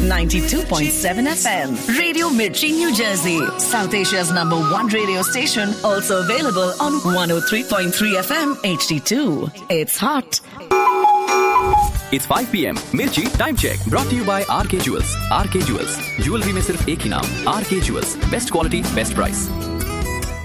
92.7 FM. Radio Mirchi, New Jersey. South Asia's #1 radio station. Also available on 103.3 FM HD2. It's hot. It's 5 p.m. Mirchi Time Check. Brought to you by RK Jewels. RK Jewels. Jewelry में सिर्फ एक ही नाम. RK Jewels. Best quality, best price.